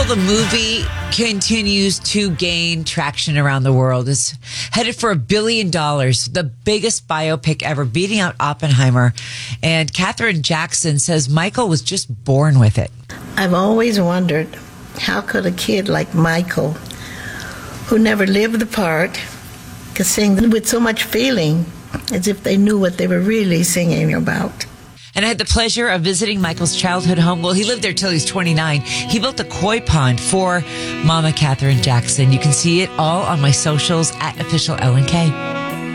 the movie continues to gain traction around the world. It's headed for $1 billion, the biggest biopic ever, beating out Oppenheimer. And Katherine Jackson says Michael was just born with it. I've always wondered, how could a kid like Michael, who never lived the part, could sing with so much feeling, as if they knew what they were really singing about. And I had the pleasure of visiting Michael's childhood home. Well, he lived there till he's 29. He built a koi pond for Mama Katherine Jackson. You can see it all on my socials at official LNK.